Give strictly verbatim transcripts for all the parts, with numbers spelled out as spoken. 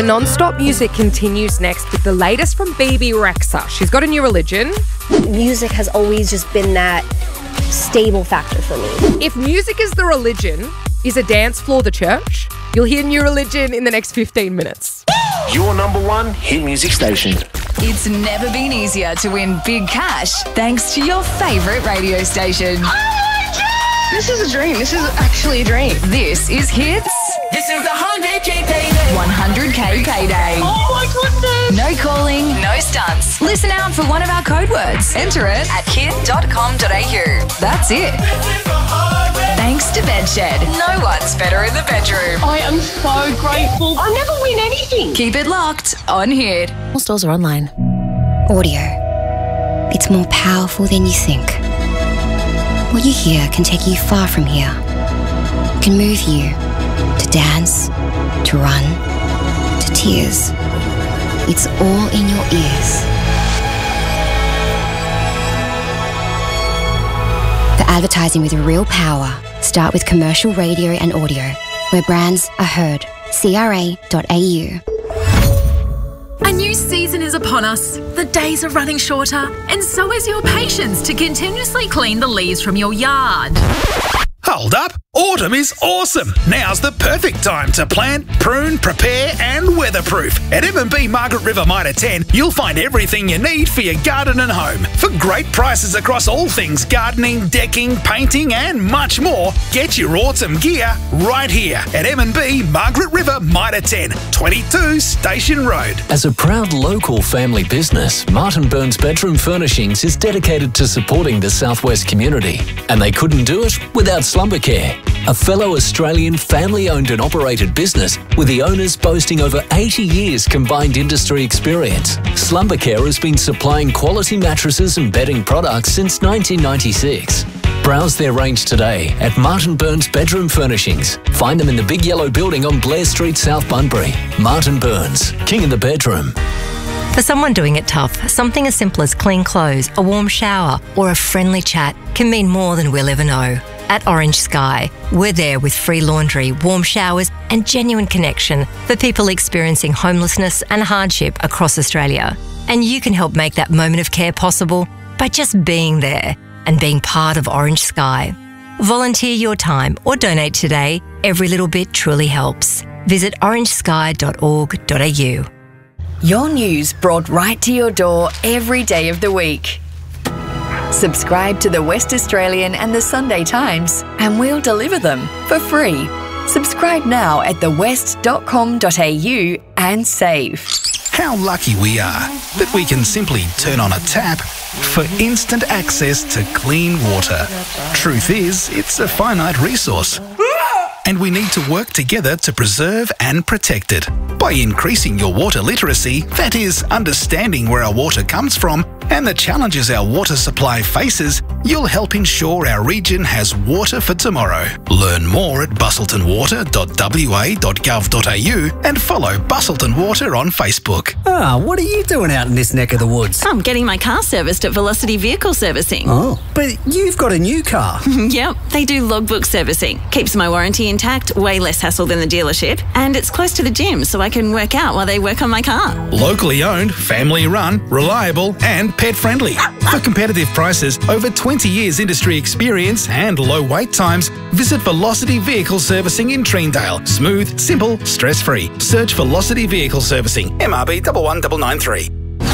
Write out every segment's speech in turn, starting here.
non-stop music continues next with the latest from Bebe Rexha. She's got a new religion. Music has always just been that stable factor for me. If music is the religion, is a dance floor the church? You'll hear New Religion in the next fifteen minutes. Your number one hit music station. It's never been easier to win big cash thanks to your favourite radio station. This is a dream. This is actually a dream. This is Hits. This is the one hundred K payday. one hundred K payday. Oh my goodness. No calling, no stunts. Listen out for one of our code words. Enter it at hit dot com dot a u. That's it. Thanks to Bedshed. No one's better in the bedroom. I am so grateful. I never win anything. Keep it locked on Hit. All stores are online. Audio. It's more powerful than you think. What you hear can take you far from here. It can move you to dance, to run, to tears. It's all in your ears. For advertising with real power, start with commercial radio and audio, where brands are heard. C R A dot A U. A new season is upon us. The days are running shorter, and so is your patience to continuously clean the leaves from your yard. Hold up! Autumn is awesome! Now's the perfect time to plant, prune, prepare and weatherproof. At M and B Margaret River Mitre ten, you'll find everything you need for your garden and home. For great prices across all things gardening, decking, painting and much more, get your autumn gear right here at M and B Margaret River Mitre ten, twenty-two Station Road. As a proud local family business, Martin Burns Bedroom Furnishings is dedicated to supporting the southwest community, and they couldn't do it without Slumbercare, a fellow Australian family-owned and operated business with the owners boasting over eighty years combined industry experience. Slumbercare has been supplying quality mattresses and bedding products since nineteen ninety-six. Browse their range today at Martin Burns Bedroom Furnishings. Find them in the big yellow building on Blair Street, South Bunbury. Martin Burns, king of the bedroom. For someone doing it tough, something as simple as clean clothes, a warm shower, or a friendly chat can mean more than we'll ever know. At Orange Sky, we're there with free laundry, warm showers and genuine connection for people experiencing homelessness and hardship across Australia. And you can help make that moment of care possible by just being there and being part of Orange Sky. Volunteer your time or donate today. Every little bit truly helps. Visit orange sky dot org dot a u. Your news brought right to your door every day of the week. Subscribe to the West Australian and the Sunday Times and we'll deliver them for free. Subscribe now at the west dot com dot a u and save. How lucky we are that we can simply turn on a tap for instant access to clean water. Truth is, it's a finite resource, and we need to work together to preserve and protect it. By increasing your water literacy, that is, understanding where our water comes from and the challenges our water supply faces, you'll help ensure our region has water for tomorrow. Learn more at busselton water dot w a dot gov dot a u and follow Busselton Water on Facebook. Ah, what are you doing out in this neck of the woods? I'm getting my car serviced at Velocity Vehicle Servicing. Oh, but you've got a new car. Yep, they do logbook servicing. Keeps my warranty intact, way less hassle than the dealership, and it's close to the gym so I can work out while they work on my car. Locally owned, family run, reliable and pet friendly. For competitive prices, over twenty years industry experience and low wait times, visit Velocity Vehicle Servicing in Treendale. Smooth, simple, stress-free. Search Velocity Vehicle Servicing, M R B one one nine nine three.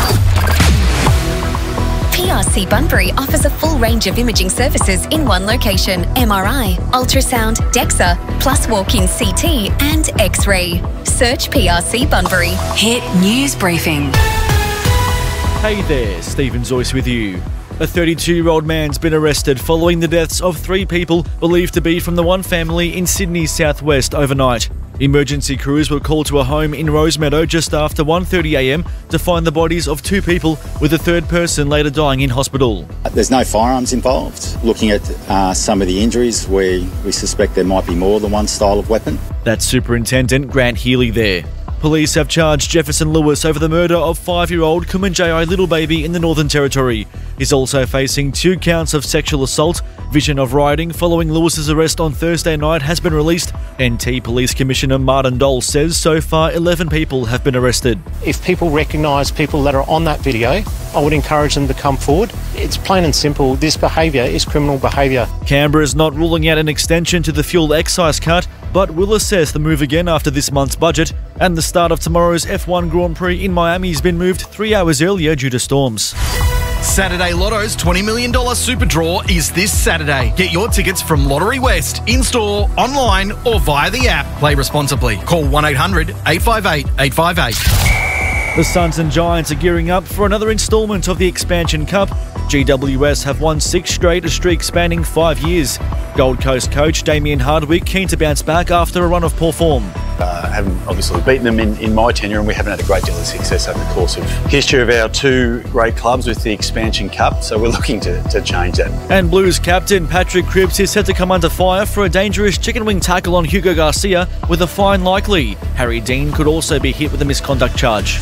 P R C Bunbury offers a full range of imaging services in one location: M R I, ultrasound, DEXA, plus walk-in C T and X-ray. Search P R C Bunbury. Hit News Briefing. Hey there, Stephen Zoyce with you. A thirty-two-year-old man's been arrested following the deaths of three people believed to be from the one family in Sydney's southwest overnight. Emergency crews were called to a home in Rosemeadow just after one thirty a m to find the bodies of two people, with a third person later dying in hospital. There's no firearms involved. Looking at uh, some of the injuries, we, we suspect there might be more than one style of weapon. That's Superintendent Grant Healy there. Police have charged Jefferson Lewis over the murder of five-year-old Kumanjayi Little Baby in the Northern Territory. He's also facing two counts of sexual assault. Vision of rioting following Lewis's arrest on Thursday night has been released. N T Police Commissioner Martin Dole says so far eleven people have been arrested. If people recognise people that are on that video, I would encourage them to come forward. It's plain and simple. This behaviour is criminal behaviour. Canberra is not ruling out an extension to the fuel excise cut, but will assess the move again after this month's budget. And the start of tomorrow's F one Grand Prix in Miami has been moved three hours earlier due to storms. Saturday Lotto's twenty million dollars Super Draw is this Saturday. Get your tickets from Lottery West, in-store, online or via the app. Play responsibly. Call one eight hundred eight five eight eight five eight. The Suns and Giants are gearing up for another instalment of the Expansion Cup. G W S have won six straight, a streak spanning five years. Gold Coast coach Damien Hardwick keen to bounce back after a run of poor form. Uh, haven't obviously beaten them in, in my tenure, and we haven't had a great deal of success over the course of history of our two great clubs with the Expansion Cup, so we're looking to, to change that. And Blues captain Patrick Cripps is set to come under fire for a dangerous chicken wing tackle on Hugo Garcia, with a fine likely. Harry Dean could also be hit with a misconduct charge.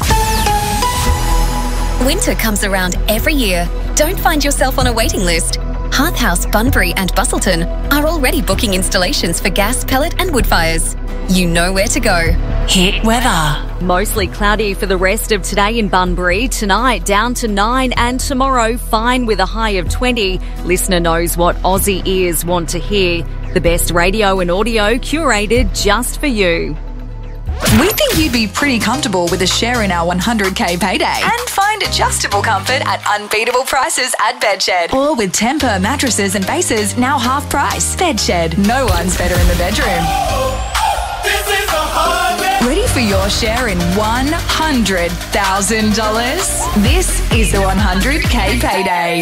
Winter comes around every year. Don't find yourself on a waiting list. Hearth House, Bunbury and Bustleton are already booking installations for gas, pellet and wood fires. You know where to go. Hit weather. Mostly cloudy for the rest of today in Bunbury. Tonight down to nine, and tomorrow fine with a high of twenty. Listener knows what Aussie ears want to hear. The best radio and audio curated just for you. We think you'd be pretty comfortable with a share in our one hundred K payday. And find adjustable comfort at unbeatable prices at Bedshed. Or with Temper mattresses and bases now half price. Bedshed. No one's better in the bedroom. Ready for your share in one hundred thousand dollars? This is the one hundred K payday.